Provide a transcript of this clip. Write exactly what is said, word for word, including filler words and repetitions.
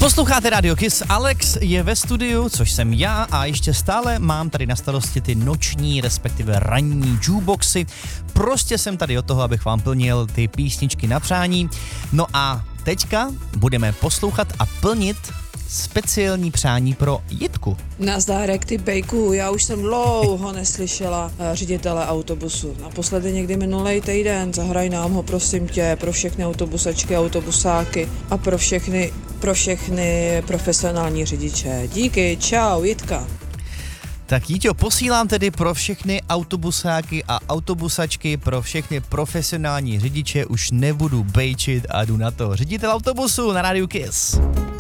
Posloucháte Radio Kiss, Alex je ve studiu, což jsem já a ještě stále mám tady na starosti ty noční, respektive ranní jukeboxy. Prostě jsem tady od toho, abych vám plnil ty písničky na přání. No a teďka budeme poslouchat a plnit speciální přání pro Jitku. Nazdárek, ty bejku, já už jsem dlouho neslyšela ředitele autobusu. Naposledy někdy minulej týden, zahraj nám ho prosím tě pro všechny autobusačky, autobusáky a pro všechny, pro všechny profesionální řidiče. Díky, čau, Jitka. Tak Jíťo, posílám tedy pro všechny autobusáky a autobusačky, pro všechny profesionální řidiče, už nebudu bejčit a jdu na to. Ředitel autobusu na Rádiu Kiss.